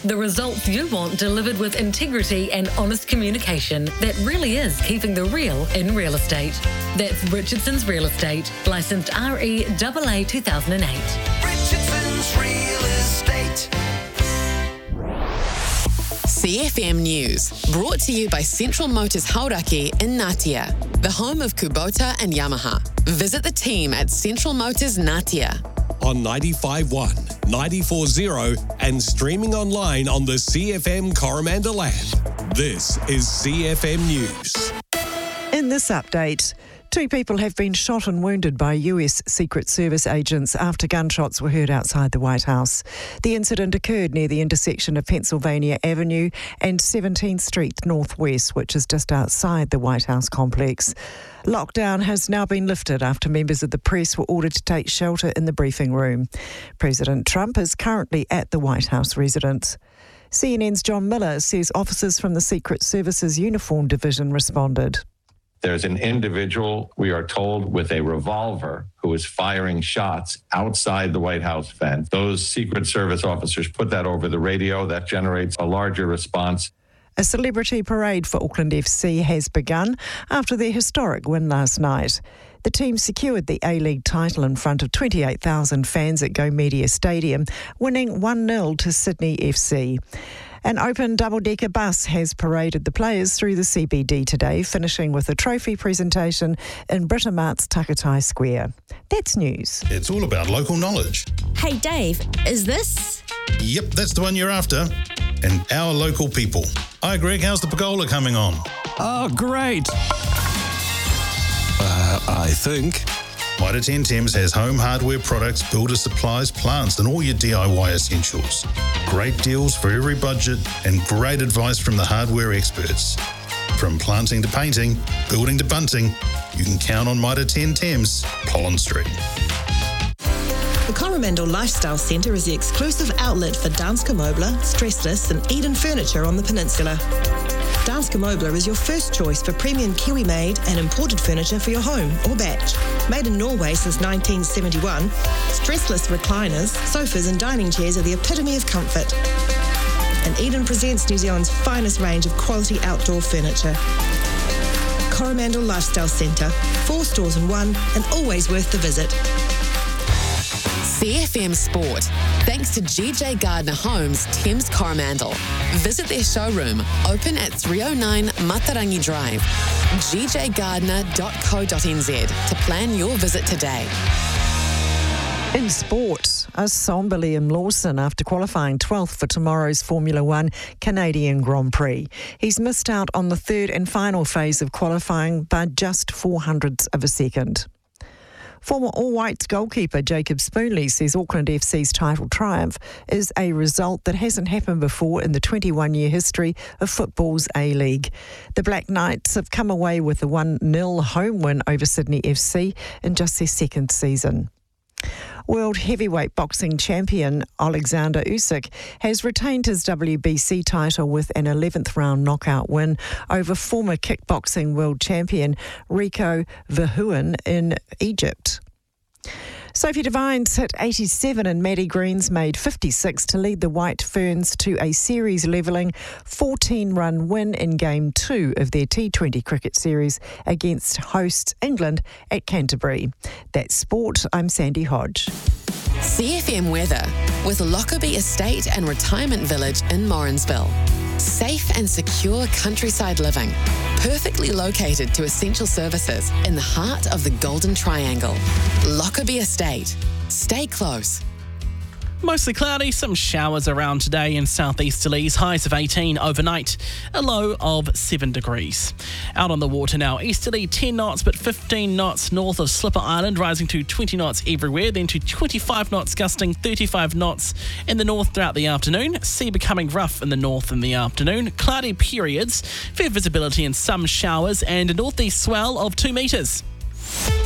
The results you want delivered with integrity and honest communication that really is keeping the real in real estate. That's Richardson's Real Estate, licensed REAA 2008. Richardson's Real Estate. CFM News, brought to you by Central Motors Hauraki in Ngatea, the home of Kubota and Yamaha. Visit the team at Central Motors Ngatea. On 95.1, 94.0 and streaming online on the CFM Coromandel app. This is CFM News. In this update, 2 people have been shot and wounded by US Secret Service agents after gunshots were heard outside the White House. The incident occurred near the intersection of Pennsylvania Avenue and 17th Street Northwest, which is just outside the White House complex. Lockdown has now been lifted after members of the press were ordered to take shelter in the briefing room. President Trump is currently at the White House residence. CNN's John Miller says officers from the Secret Service's Uniform Division responded. There's an individual, we are told, with a revolver who is firing shots outside the White House fence. Those Secret Service officers put that over the radio. That generates a larger response. A celebrity parade for Auckland FC has begun after their historic win last night. The team secured the A-League title in front of 28,000 fans at Go Media Stadium, winning 1-0 to Sydney FC. An open double-decker bus has paraded the players through the CBD today, finishing with a trophy presentation in Britamart's Takatai Square. That's news. It's all about local knowledge. Hey Dave, is this? Yep, that's the one you're after. And our local people. Hi Greg, how's the pergola coming on? Oh, great. I think. Mitre 10 Thames has home hardware products, builder supplies, plants and all your DIY essentials. Great deals for every budget and great advice from the hardware experts. From planting to painting, building to bunting, you can count on Mitre 10 Thames, Pollen Street. The Coromandel Lifestyle Centre is the exclusive outlet for Danske Møbler, Stressless and Eden Furniture on the peninsula. Danske Møbler is your first choice for premium Kiwi-made and imported furniture for your home or batch. Made in Norway since 1971, stressless recliners, sofas and dining chairs are the epitome of comfort. And Eden presents New Zealand's finest range of quality outdoor furniture. Coromandel Lifestyle Centre, 4 stores in 1 and always worth the visit. CFM Sport, thanks to GJ Gardner Homes, Thames Coromandel. Visit their showroom, open at 309 Matarangi Drive, gjgardner.co.nz to plan your visit today. In sport, a sombre Liam Lawson after qualifying 12th for tomorrow's Formula One Canadian Grand Prix. He's missed out on the third and final phase of qualifying by just 0.04 of a second. Former All Whites goalkeeper Jacob Spoonley says Auckland FC's title triumph is a result that hasn't happened before in the 21-year history of football's A-League. The Black Knights have come away with a 1-0 home win over Sydney FC in just their second season. World heavyweight boxing champion Alexander Usyk has retained his WBC title with an 11th round knockout win over former kickboxing world champion Rico Verhoeven in Egypt. Sophie Devines hit 87 and Maddie Greens made 56 to lead the White Ferns to a series-levelling 14-run win in Game 2 of their T20 cricket series against hosts England at Canterbury. That's sport. I'm Sandy Hodge. CFM weather with Lockerbie Estate and Retirement Village in Morrinsville. Safe and secure countryside living, perfectly located to essential services in the heart of the Golden Triangle. Lockerbie Estate. Stay close. Mostly cloudy, some showers around today in southeasterlies, highs of 18 overnight, a low of 7 degrees. Out on the water now, easterly 10 knots but 15 knots north of Slipper Island, rising to 20 knots everywhere, then to 25 knots gusting 35 knots in the north throughout the afternoon. Sea becoming rough in the north in the afternoon. Cloudy periods, fair visibility and some showers and a northeast swell of 2 metres.